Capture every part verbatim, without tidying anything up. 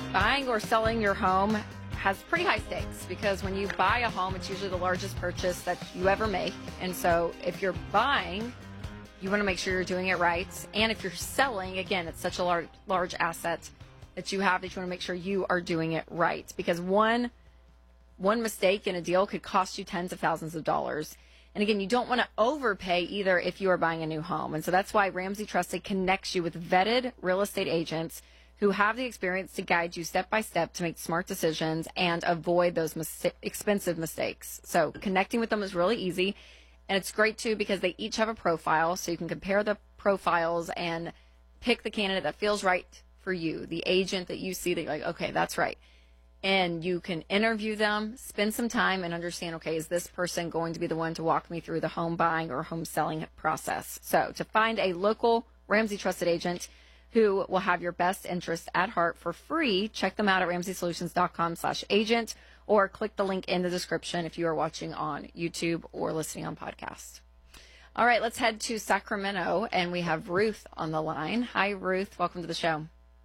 buying or selling your home has pretty high stakes because when you buy a home, it's usually the largest purchase that you ever make. And so if you're buying, you want to make sure you're doing it right. And if you're selling, again, it's such a large, large asset that you have that you want to make sure you are doing it right. Because one, one mistake in a deal could cost you tens of thousands of dollars. And again, you don't want to overpay either if you are buying a new home. And so that's why Ramsey Trusted connects you with vetted real estate agents who have the experience to guide you step by step to make smart decisions and avoid those mis- expensive mistakes. So connecting with them is really easy. And it's great, too, because they each have a profile, so you can compare the profiles and pick the candidate that feels right for you, the agent that you see that you're like, okay, that's right. And you can interview them, spend some time, and understand, okay, is this person going to be the one to walk me through the home buying or home selling process? So to find a local Ramsey Trusted agent who will have your best interests at heart for free, check them out at ramsey solutions dot com slash agent or click the link in the description if you are watching on YouTube or listening on podcast. All right, let's head to Sacramento, and we have Ruth on the line. Hi, Ruth. Welcome to the show.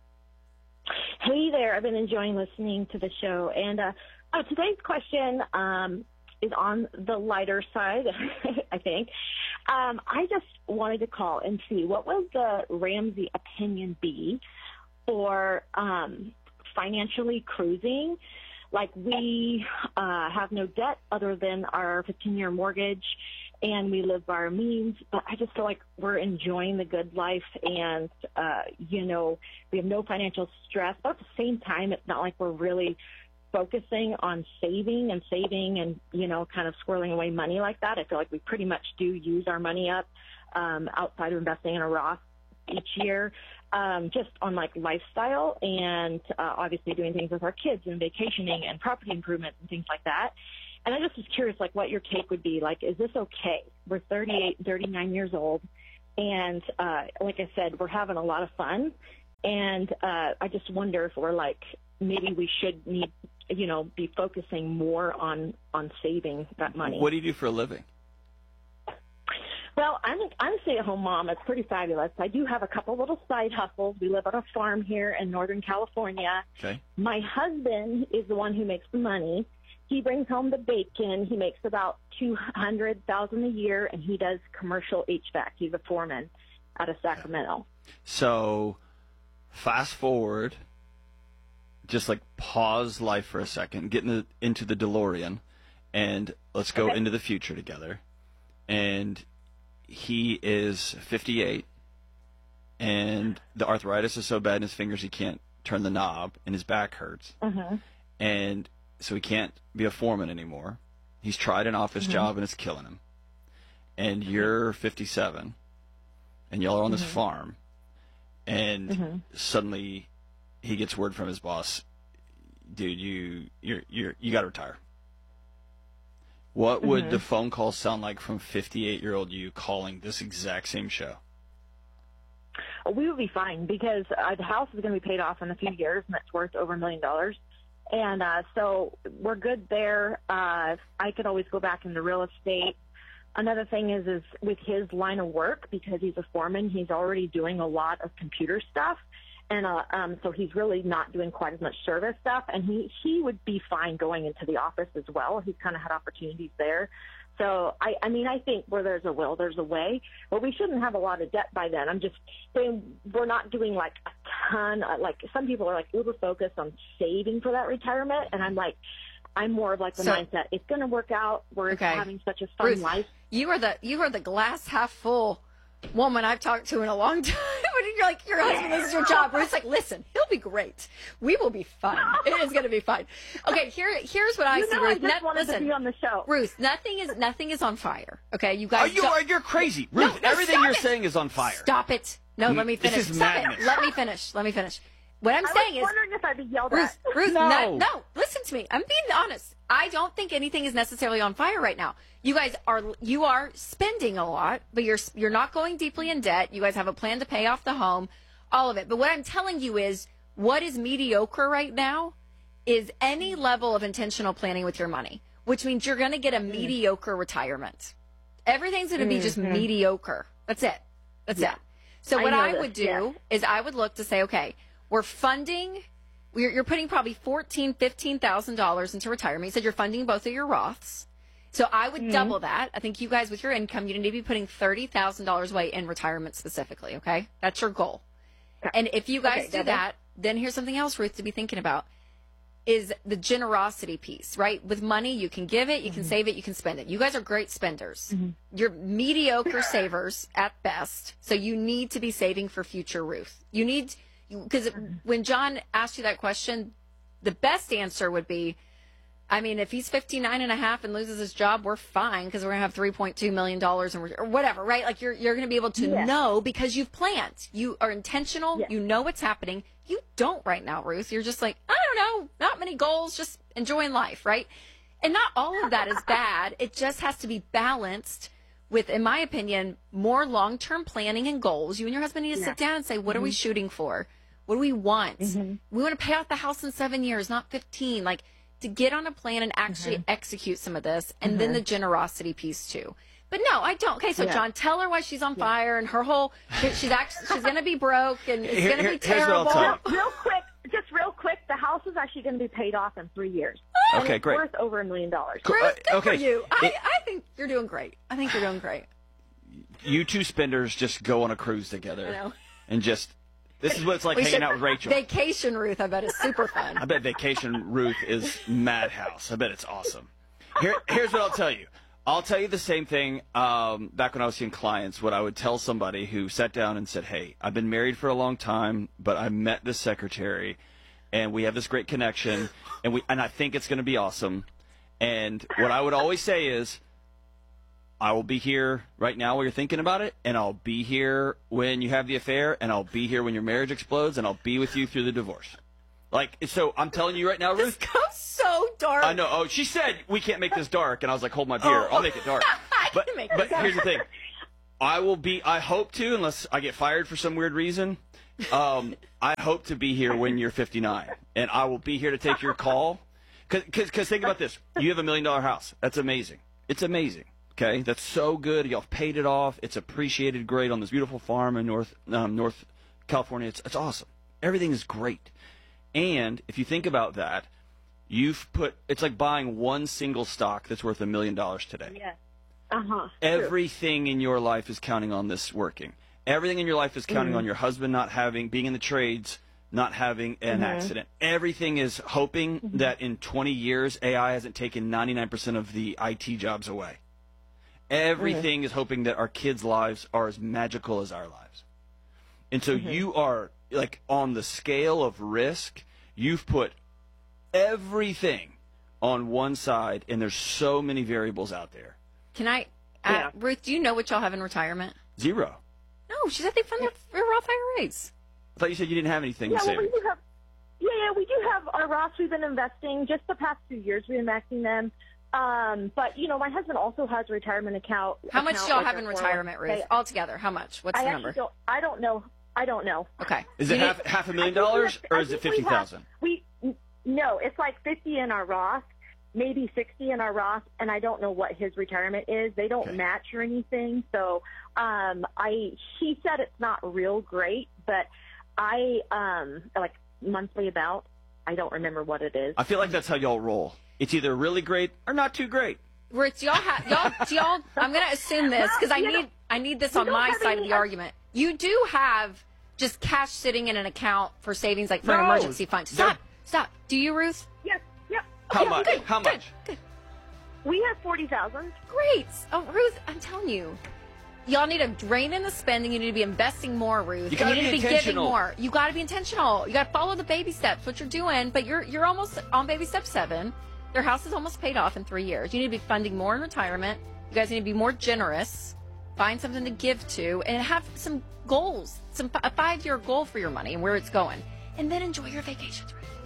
Hey there. I've been enjoying listening to the show. And uh, uh, today's question um, is on the lighter side, I think. Um, I just wanted to call and see what would the Ramsey opinion be for um, financially cruising. Like we uh, have no debt other than our fifteen-year mortgage, and we live by our means, but I just feel like we're enjoying the good life, and, uh, you know, we have no financial stress. But at the same time, it's not like we're really focusing on saving and saving and, you know, kind of squirreling away money like that. I feel like we pretty much do use our money up um, outside of investing in a Roth each year, um, just on, like, lifestyle and uh, obviously doing things with our kids and vacationing and property improvements and things like that. And I just was curious, like, what your take would be. Like, is this okay? We're thirty-eight, thirty-nine years old, and uh, like I said, we're having a lot of fun. And uh, I just wonder if we're, like, maybe we should need, you know, be focusing more on, on saving that money. What do you do for a living? Well, I'm, I'm a stay-at-home mom. It's pretty fabulous. I do have a couple little side hustles. We live on a farm here in Northern California. Okay. My husband is the one who makes the money. He brings home the bacon. He makes about two hundred thousand dollars a year, and he does commercial H V A C. He's a foreman out of Sacramento. So fast forward, just like pause life for a second, get in the, into the DeLorean, and let's go Okay. into the future together. And he is fifty-eight, and the arthritis is so bad in his fingers he can't turn the knob, and his back hurts. Mm-hmm. And so he can't be a foreman anymore. He's tried an office Mm-hmm. job, and it's killing him. And mm-hmm. you're fifty-seven, and y'all are on this Mm-hmm. farm, and Mm-hmm. suddenly he gets word from his boss, dude, you you're, you're, you got to retire. What would Mm-hmm. the phone call sound like from fifty-eight-year-old you calling this exact same show? We would be fine because uh, the house is going to be paid off in a few years, and it's worth over a million dollars. And uh, so we're good there. Uh, I could always go back into real estate. Another thing is, is with his line of work, because he's a foreman, he's already doing a lot of computer stuff. And uh, um, so he's really not doing quite as much service stuff. And he, he would be fine going into the office as well. He's kind of had opportunities there. So, I, I mean, I think where there's a will, there's a way. But we shouldn't have a lot of debt by then. I'm just saying we're not doing, like, a ton. Uh, like, some people are, like, uber focused on saving for that retirement. And I'm, like, I'm more of, like, the So- mindset. It's going to work out. We're Okay. having such a fun Ruth, life. You are the you are the glass half full woman I've talked to in a long time. When you're like, your husband, this is your job. Ruth's like, listen, he'll be great. We will be fine. It is going to be fine. Okay, here here's what I You see, know, Ruth. I just No- wanted listen, to be on the show. Ruth, nothing is nothing is on fire. Okay, you Are guys. you don't- are you're crazy, No, Ruth? no, everything stop you're it. saying is on fire. Stop it. No, let me This finish. is Stop madness. it. Let me finish. Let me finish. What I'm I saying was is, wondering if I'd be yelled Ruth, at. Ruth, No. no. no, listen to me. I'm being honest. I don't think anything is necessarily on fire right now. You guys are you are spending a lot, but you're you're not going deeply in debt. You guys have a plan to pay off the home, all of it. But what I'm telling you is, what is mediocre right now is any level of intentional planning with your money, which means you're going to get a mm. mediocre retirement. Everything's going to be mm-hmm. just mediocre. That's it. That's yeah. it. So I what I this. would do yeah. is I would look to say, okay, we're funding We're, you're putting probably fourteen thousand dollars, fifteen thousand dollars into retirement. You said you're funding both of your Roths. So I would mm-hmm. double that. I think you guys, with your income, you need to be putting thirty thousand dollars away in retirement specifically, okay? That's your goal. Okay. And if you guys okay, do that, then here's something else, Ruth, to be thinking about, is the generosity piece, right? With money, you can give it, you mm-hmm. can save it, you can spend it. You guys are great spenders. Mm-hmm. You're mediocre savers at best, so you need to be saving for future, Ruth. You need, because mm-hmm. when John asked you that question, the best answer would be, I mean, if he's fifty-nine and a half and loses his job, we're fine because we're going to have three point two million dollars and or whatever, right? Like you're, you're going to be able to yes. know because you've planned. You are intentional. Yes. You know what's happening. You don't right now, Ruth. You're just like, I don't know, not many goals, just enjoying life, right? And not all of that is bad. It just has to be balanced with, in my opinion, more long-term planning and goals. You and your husband need to yeah. sit down and say, what mm-hmm. are we shooting for? What do we want? Mm-hmm. We want to pay off the house in seven years, not fifteen. Like, to get on a plan and actually mm-hmm. execute some of this, and mm-hmm. then the generosity piece too. But no, I don't. Okay, so yeah. John, tell her why she's on yeah. fire and her whole, she's actually, she's going to be broke and it's going to be terrible. Real, real quick, just real quick, the house is actually going to be paid off in three years. Oh, okay, it's great. Worth over a million dollars. Cool. Uh, good okay. for you. I, I think you're doing great. I think you're doing great. You two spenders just go on a cruise together. I know. And just, this is what it's like we hanging should, out with Rachel. Vacation Ruth, I bet, is super fun. I bet Vacation Ruth is madhouse. I bet it's awesome. Here, here's what I'll tell you. I'll tell you the same thing um, back when I was seeing clients, what I would tell somebody who sat down and said, hey, I've been married for a long time, but I met this secretary, and we have this great connection, and we and I think it's going to be awesome. And what I would always say is, I will be here right now while you're thinking about it, and I'll be here when you have the affair, and I'll be here when your marriage explodes, and I'll be with you through the divorce. Like, so I'm telling you right now, Ruth. This goes so dark. I know. Oh, she said we can't make this dark, and I was like, hold my beer. Oh. I'll make it dark. I but can make but it here's the thing. I will be, I hope to, unless I get fired for some weird reason, um, I hope to be here when you're fifty-nine, and I will be here to take your call. Because think about this. You have a million-dollar house. That's amazing. It's amazing. Okay, that's so good. Y'all paid it off. It's appreciated great on this beautiful farm in North um, North California. It's it's awesome. Everything is great. And if you think about that, you've put it's like buying one single stock that's worth a million dollars today. Yeah. Uh-huh. Everything in your life is counting on this working. Everything in your life is counting mm-hmm. on your husband not having being in the trades, not having an mm-hmm. accident. Everything is hoping mm-hmm. that in twenty years A I hasn't taken ninety-nine percent of the I T jobs away. Everything mm-hmm. is hoping that our kids' lives are as magical as our lives. And so mm-hmm. you are, like, on the scale of risk, you've put everything on one side, and there's so many variables out there. Can I, uh, yeah. Ruth, do you know what y'all have in retirement? Zero. No, she said they fund their Roth I R As. I thought you said you didn't have anything yeah, to well, save. we do have, yeah, yeah, we do have our Roths. We've been investing just the past two years. We've been maxing them. Um, but, you know, my husband also has a retirement account. How much account do y'all like have in retirement, Ruth, altogether? How much? What's I the number? Don't, I don't know. I don't know. Okay. Is it half, half a million dollars, or is it fifty thousand? We, we no, it's like fifty in our Roth, maybe sixty in our Roth, and I don't know what his retirement is. They don't okay. match or anything. So, um, I he said it's not real great, but I um like monthly about. I don't remember what it is. I feel like that's how y'all roll. It's either really great or not too great. Rich, y'all have y'all, y'all. I'm going to assume this because I need know, I need this on my side of the argument. You do have just cash sitting in an account for savings, like for no, an emergency fund. Stop, stop. Do you, Ruth? Yes, yep. How yeah, much? Good, How good, much? Good. We have forty thousand. Great. Oh, Ruth, I'm telling you. Y'all need to rein in the spending. You need to be investing more, Ruth. You, gotta you need be to be intentional. giving more. You got to be intentional. You got to follow the baby steps, what you're doing. But you're you're almost on baby step seven. Their house is almost paid off in three years. You need to be funding more in retirement. You guys need to be more generous. Find something to give to, and have some goals, some a five-year goal for your money and where it's going, and then enjoy your vacations, Ruth.